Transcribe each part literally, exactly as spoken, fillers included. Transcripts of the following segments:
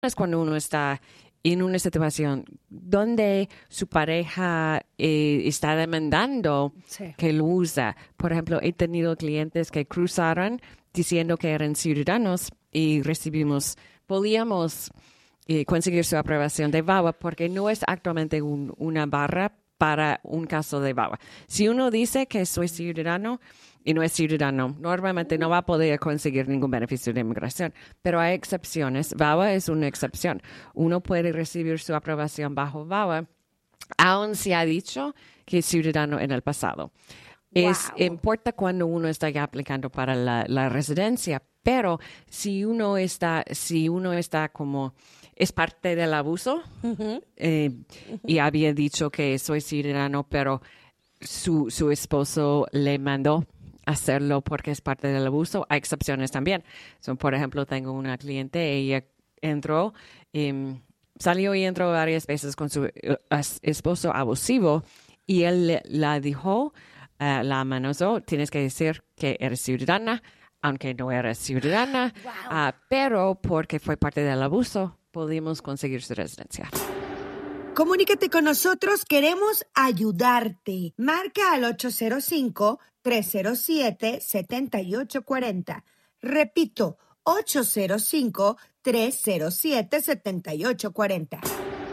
es cuando uno está en una situación donde su pareja eh, está demandando Sí. que lo usa. Por ejemplo, he tenido clientes que cruzaron diciendo que eran ciudadanos y recibimos, podíamos eh, conseguir su aprobación de V A W A porque no es actualmente un- una barra para un caso de V A W A. Si uno dice que soy ciudadano y no es ciudadano, normalmente no va a poder conseguir ningún beneficio de inmigración, pero hay excepciones. V A W A es una excepción. Uno puede recibir su aprobación bajo V A W A, aun si ha dicho que es ciudadano en el pasado. Es, Wow. importa cuando uno está ya aplicando para la, la residencia, pero si uno está, si uno está como, es parte del abuso, Ujú. eh, y había dicho que soy ciudadano, pero su, su esposo le mandó hacerlo porque es parte del abuso. Hay excepciones también. So, por ejemplo, tengo una cliente, ella entró, em, salió y entró varias veces con su eh, as- esposo abusivo y él le- la dijo, eh, la amenazó, tienes que decir que eres ciudadana, aunque no eres ciudadana, Wow. ah, pero porque fue parte del abuso, pudimos conseguir su residencia. Comunícate con nosotros, queremos ayudarte. Marca al ocho cero cinco, tres cero siete, siete ocho cuatro cero. Repito, ocho cero cinco, tres cero siete, siete ocho cuatro cero.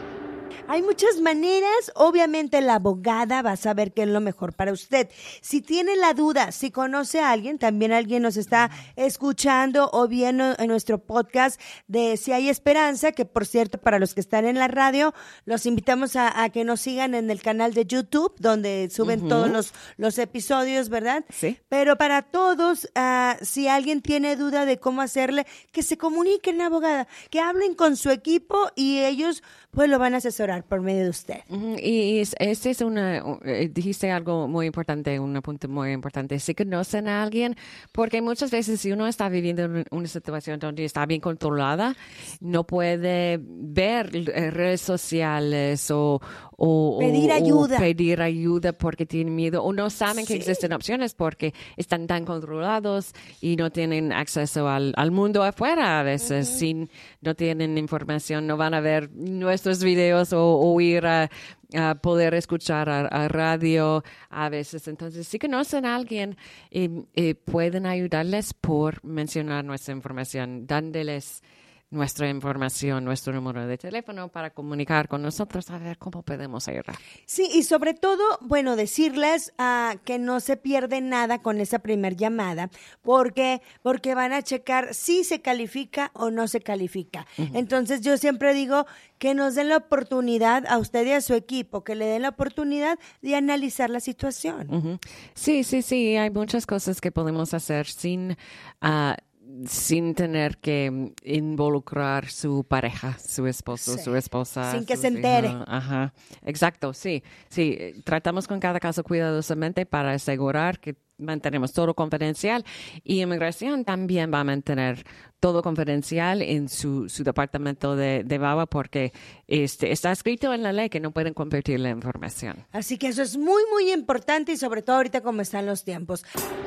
Hay muchas maneras, obviamente la abogada va a saber qué es lo mejor para usted. Si tiene la duda, si conoce a alguien, también alguien nos está escuchando o viendo en nuestro podcast de Si hay esperanza, que por cierto, para los que están en la radio, los invitamos a, a que nos sigan en el canal de YouTube, donde suben Ujú. todos los, los episodios, ¿verdad? Sí. Pero para todos, ah, si alguien tiene duda de cómo hacerle, que se comuniquen, abogada, que hablen con su equipo y ellos pues lo van a asesorar por medio de usted. Ujú, Y es- este es una, eh, dijiste algo muy importante, un punto muy importante. Si conocen a alguien, porque muchas veces si uno está viviendo en una situación donde está bien controlada, no puede ver eh, redes sociales o, o- o- Pedir o ayuda. pedir ayuda porque tienen miedo o no saben que Sí. existen opciones porque están tan controlados y no tienen acceso al, al mundo afuera a veces, sin, no tienen información, no van a ver nuestros videos o oír a, a poder escuchar a, a radio a veces. Entonces, si conocen a alguien, eh, eh, pueden ayudarles por mencionar nuestra información, dándoles nuestra información, nuestro número de teléfono para comunicar con nosotros a ver cómo podemos ayudar. Sí, y sobre todo, bueno, decirles ah, que no se pierde nada con esa primer llamada, porque porque van a checar si se califica o no se califica. Entonces, yo siempre digo que nos den la oportunidad a usted y a su equipo, que le den la oportunidad de analizar la situación. Ujú. Sí, sí, sí, hay muchas cosas que podemos hacer sin, ah, sin tener que mm, involucrar su pareja, su esposo, Sí. su esposa. Sin que sus se entere. hijos. Ajá, exacto, sí, sí. eh, Tratamos con cada caso cuidadosamente para asegurar que mantenemos todo confidencial y inmigración también va a mantener todo confidencial en su, su departamento de, de V A W A porque este, está escrito en la ley que no pueden compartir la información. Así que eso es muy, muy importante y sobre todo ahorita como están los tiempos.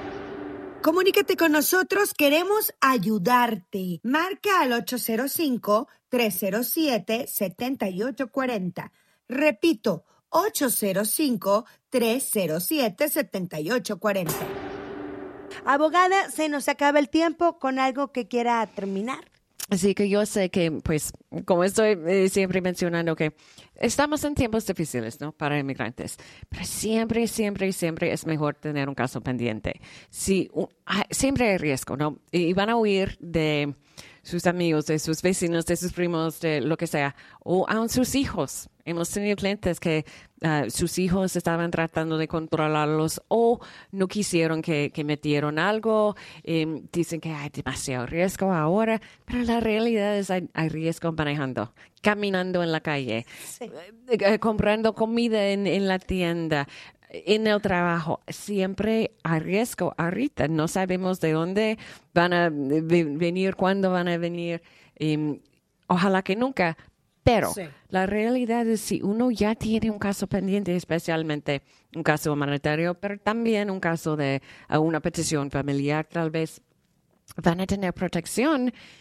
Comunícate con nosotros, queremos ayudarte. Marca al ocho cero cinco, tres cero siete, siete ocho cuatro cero. Repito, ocho cero cinco, tres cero siete, siete ocho cuatro cero. Abogada, se nos acaba el tiempo con algo que quiera terminar. Así que yo sé que, pues, como estoy eh, siempre mencionando que estamos en tiempos difíciles, ¿no? Para inmigrantes, pero siempre, siempre, siempre es mejor tener un caso pendiente. Si, u- ah, siempre hay riesgo, ¿no? Y van a huir de sus amigos, de sus vecinos, de sus primos, de lo que sea, o aún sus hijos. Hemos tenido clientes que ah, sus hijos estaban tratando de controlarlos o no quisieron que, que metieron algo. eh, dicen que hay demasiado riesgo ahora, pero la realidad es hay, hay riesgo manejando, caminando en la calle, Sí. eh, eh, comprando comida en, en la tienda, en el trabajo. Siempre hay riesgo ahorita. No sabemos de dónde van a ve- venir, cuándo van a venir. em, ojalá que nunca. Pero Sí. la realidad es si uno ya tiene un caso pendiente, especialmente un caso humanitario, pero también un caso de uh, una petición familiar, tal vez van a tener protección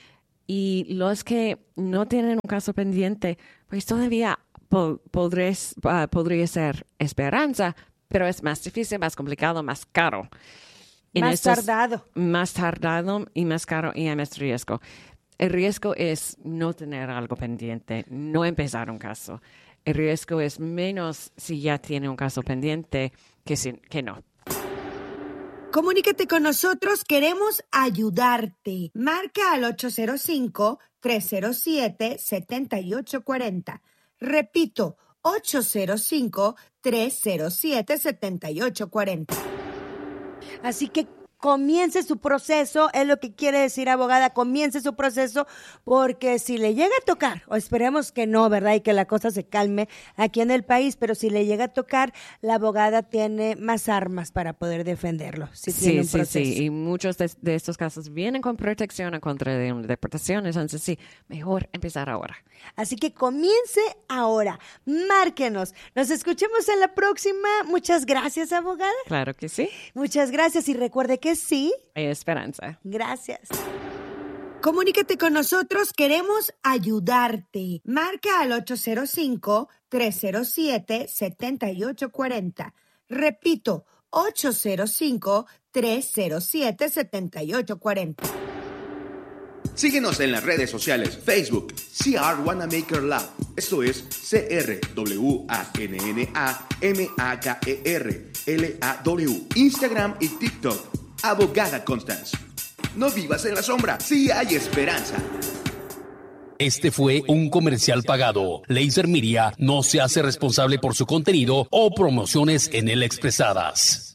Y los que no tienen un caso pendiente, pues todavía po- podrés, uh, podría ser esperanza, pero es más difícil, más complicado, más caro. En Más estos- tardado. Más tardado y más caro y hay más riesgo. El riesgo es no tener algo pendiente, no empezar un caso. El riesgo es menos si ya tiene un caso pendiente que, si, que no. Comunícate con nosotros, queremos ayudarte. Marca al ocho cero cinco, tres cero siete, siete ocho cuatro cero. Repito, ocho cero cinco, tres cero siete, siete ocho cuatro cero. Así que comience su proceso, es lo que quiere decir, abogada, comience su proceso, porque si le llega a tocar, o esperemos que no, ¿verdad? Y que la cosa se calme aquí en el país, pero si le llega a tocar, la abogada tiene más armas para poder defenderlo, si tiene Sí, un sí, proceso. sí. Y muchos de, de estos casos vienen con protección en contra de una deportación. Entonces, sí, mejor empezar ahora. Así que comience ahora, márquenos, nos escuchemos en la próxima. Muchas gracias, abogada. Claro que sí. Muchas gracias y recuerde que sí. Hay esperanza. Gracias. Comunícate con nosotros, queremos ayudarte. Marca al ocho cero cinco, tres cero siete, siete ocho cuatro cero. Repito, ocho cero cinco, tres cero siete, siete ocho cuatro cero. Síguenos en las redes sociales, Facebook, C R Wanamaker Law, esto es C R W A N N A M A K E R L A W, Instagram y TikTok, Abogada Constance. No vivas en la sombra, sí hay esperanza. Este fue un comercial pagado. Laser Media no se hace responsable por su contenido o promociones en él expresadas.